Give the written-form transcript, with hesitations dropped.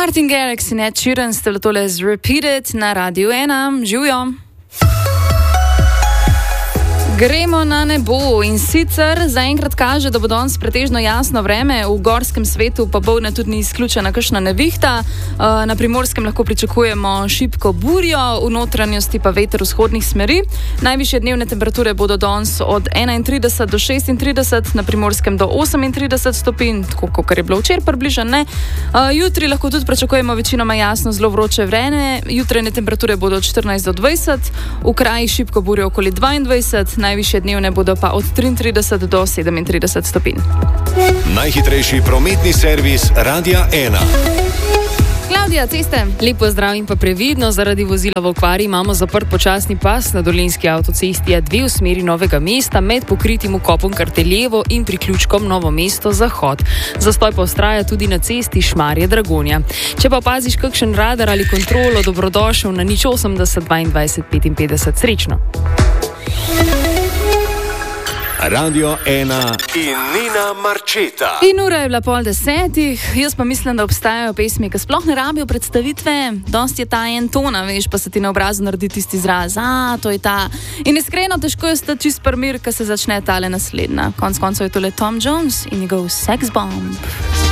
Martin Garrix in Ed Sheeran ste tole z Repeated na Radiu 1. Živijo! Gremo na nebo in sicer zaenkrat kaže, da bo danes pretežno jasno vreme, v gorskem svetu pa popoldne tudi ni izključena kakšna nevihta. Na Primorskem lahko pričakujemo šibko burjo, v notranjosti pa veter vzhodnih smeri. Najvišje dnevne temperature bodo danes od 31 do 36, na Primorskem do 38 stopinj, tako kot je bilo včeraj približno. Jutri lahko tudi pričakujemo večinoma jasno zelo vroče vreme, jutrajne temperature bodo od 14 do 20, v krajih šibko burjo okoli 22, najvišje dnevne bodo pa od 33 do 37 stopinj. Najhitrejši prometni servis Radia 1. Klavdija, ceste. Lep pozdrav in pa previdno, zaradi vozila v okvari imamo zaprt počasni pas na Dolenjski avtocesti A2 v smeri Novega mesta med pokritim vkopom Karteljevo in priključkom Novo mesto Zahod. Zastoj pa vztraja tudi na cesti Šmarje-Dragonja. Če pa opaziš kakšen radar ali kontrolo, dobrodošel na 080 22 55. Srečno! Radio 1 in Nina Marčeta. In ura je bila 9:30, jaz pa mislim, da obstajajo pesmi, ki sploh ne rabijo predstavitve, dosti je ta en tona, veš, pa se ti na obrazu naredi tisti izraz, to je ta. In iskreno, težko je stati čist primir, ko se začne tale naslednja. Konec koncev je tole Tom Jones in njegov Sex Bomb.